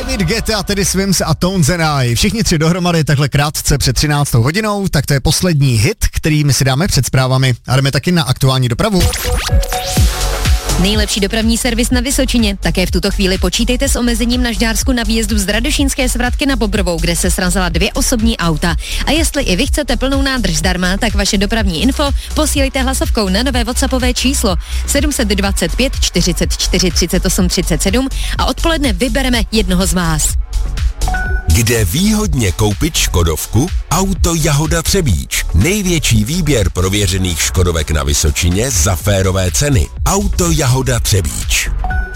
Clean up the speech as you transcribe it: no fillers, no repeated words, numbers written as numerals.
David Guetta, tedy Swims a Tones and I. Všichni tři dohromady takhle krátce před 13. hodinou, tak to je poslední hit, který my si dáme před zprávami. A jdeme taky na aktuální dopravu. Nejlepší dopravní servis na Vysočině. Také v tuto chvíli počítejte s omezením na Žďársku na výjezdu z Radošínské svratky na Bobrovou, kde se srazila 2 osobní auta. A jestli i vy chcete plnou nádrž zdarma, tak vaše dopravní info posílejte hlasovkou na nové WhatsAppové číslo 725 44 38 37 a odpoledne vybereme jednoho z vás. Kde výhodně koupit škodovku? Auto Jahoda Třebíč. Největší výběr prověřených škodovek na Vysočině za férové ceny. Auto Jahoda Třebíč.